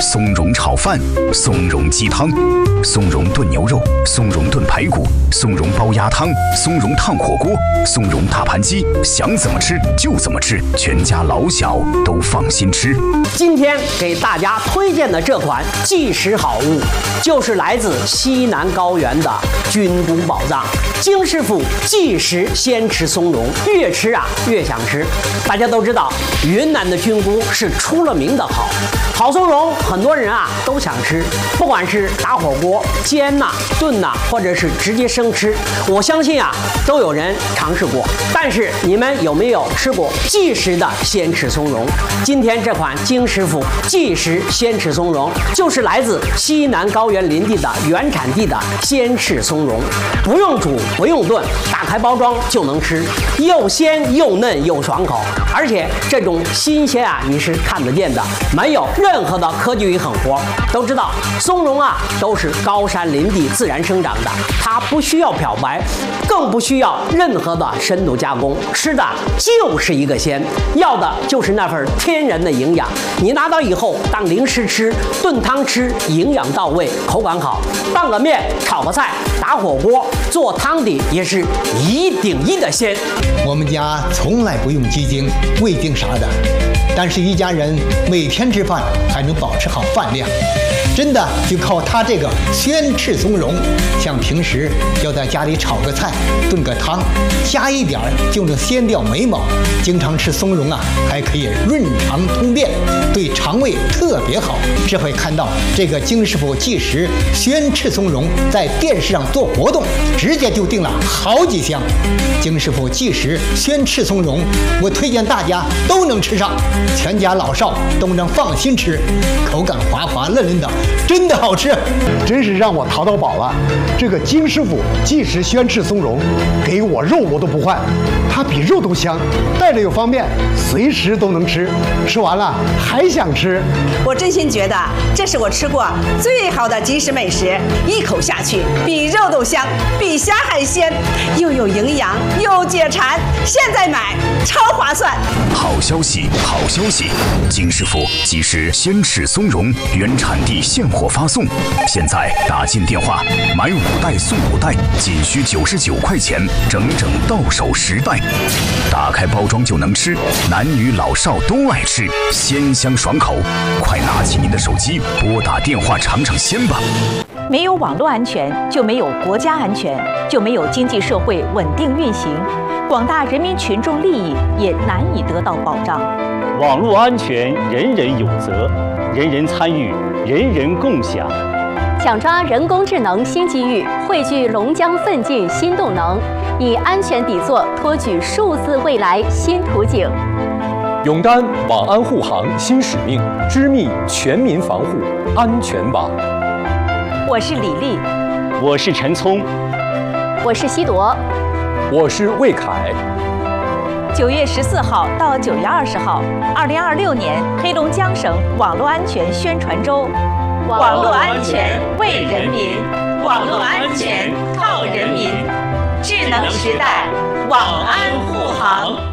松茸炒饭、松茸鸡汤、松茸炖牛肉、松茸炖排骨、松茸煲鸭汤、松茸烫火锅、松茸大盘鸡，想怎么吃就怎么吃，全家老小都放心吃。 今天给大家推荐的这款即食好物，就是来自西南高原的菌菇宝藏——京师傅即食鲜吃松茸，越吃越想吃。大家都知道，云南的菌菇是出了名的好松茸，很多人都想吃，不管是打火锅、煎炖或者是直接生吃，我相信都有人尝试过。但是你们有没有吃过即食的鲜吃松茸？今天这款京师傅即食鲜吃松茸，就是来自西南高原林地的原产地的鲜吃松茸，不用煮，不用炖，打开包装就能吃，又鲜又嫩又爽口，而且这种新鲜你是看得见的，没有任何的科技与狠活。都知道松茸都是高山林地自然生长的，它不需要漂白，更不需要任何的深度加工，吃的就是一个鲜，要的就是那份天然的营养。你拿到以后当零食吃、炖汤吃，营养到位，口感好，拌个面、炒个菜、打火锅、做汤底也是1顶1的鲜。 我们家从来不用鸡精、味精啥的，但是一家人每天吃饭还能保持好饭量，真的就靠它这个鲜吃松茸。像平时要在家里炒个菜、炖个汤，加一点就能鲜掉眉毛。经常吃松茸还可以润肠通便，对肠胃特别好。这回看到这个京师傅即食鲜吃松茸在电视上做活动，直接就订了好几箱。京师傅即食鲜吃松茸，我推荐大家都能吃上，全家老少都能放心吃，口感滑滑嫩嫩的，真的好吃， 真是让我淘到宝了。这个京师傅即食鲜吃松茸，给我肉我都不换，它比肉都香，带着又方便，随时都能吃，吃完了还想吃。 我真心觉得这是我吃过最好的即食美食，一口下去比肉都香，比虾还鲜，又有营养又解馋，现在买超划算。 好消息，好消息！京师傅即食鲜吃松茸原产地现货发送，现在打进电话买5袋送5袋，仅需99块钱，整整到手10袋。打开包装就能吃，男女老少都爱吃，鲜香爽口。快拿起您的手机，拨打电话尝尝鲜吧。 没有网络安全，就没有国家安全，就没有经济社会稳定运行，广大人民群众利益也难以得到保障。 网络安全人人有责，人人参与，人人共享。 抢抓人工智能新机遇，汇聚龙江奋进新动能，以安全底座托举数字未来新图景。 勇担网安护航新使命，织密全民防护安全网。 我是李丽， 我是陈聪， 我是西铎， 我是魏凯。 9月14号到9月20号，2026年黑龙江省网络安全宣传周。网络安全为人民，网络安全靠人民。智能时代，网安护航。